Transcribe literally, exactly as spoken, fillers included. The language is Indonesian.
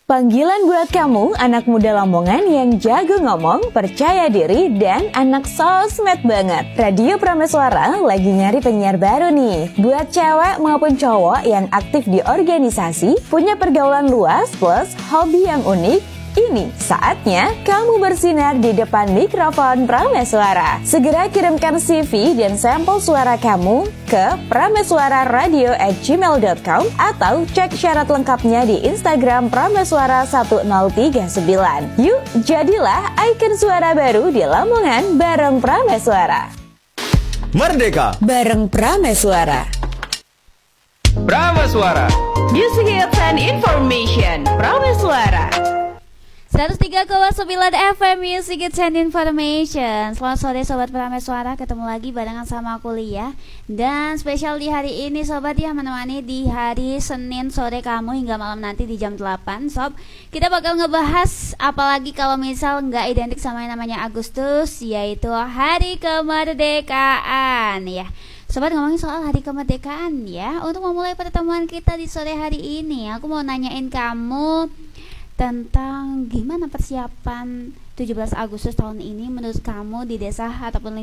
Panggilan buat kamu, anak muda Lamongan yang jago ngomong, percaya diri, dan anak sosmed banget. Radio Prameswara lagi nyari penyiar baru nih. Buat cewek maupun cowok yang aktif di organisasi, punya pergaulan luas plus hobi yang unik, ini saatnya kamu bersinar di depan mikrofon Prameswara. Segera kirimkan C V dan sampel suara kamu ke prameswararadio at gmail dot com atau cek syarat lengkapnya di Instagram Prameswara satu nol tiga sembilan. Yuk, jadilah ikon suara baru di Lamongan bareng Prameswara. Merdeka Bareng Prameswara. Prameswara, Music Hits and Information. Prameswara seratus tiga koma sembilan F M Music Hits and Information. Selamat sore Sobat Prameswara, ketemu lagi barengan sama kuliah. Dan spesial di hari ini Sobat ya, menemani di hari Senin sore kamu hingga malam nanti di jam delapan. Sob, kita bakal ngebahas apalagi kalau misal nggak identik sama yang namanya Agustus, yaitu Hari Kemerdekaan ya. Sobat, ngomongin soal Hari Kemerdekaan ya. Untuk memulai pertemuan kita di sore hari ini, aku mau nanyain kamu tentang gimana persiapan tujuh belas Agustus tahun ini menurut kamu di desa ataupun